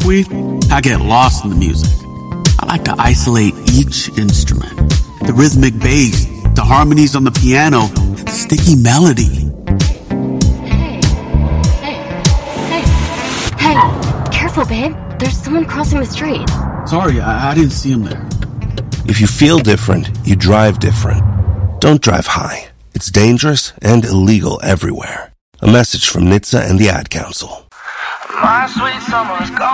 tumbleweed, I get lost in the music. I like to isolate each instrument. The rhythmic bass, the harmonies on the piano, the sticky melody. Hey, careful, babe. There's someone crossing the street. Sorry, I didn't see him there. If you feel different, you drive different. Don't drive high. It's dangerous and illegal everywhere. A message from NHTSA and the Ad Council. My sweet summer's gone.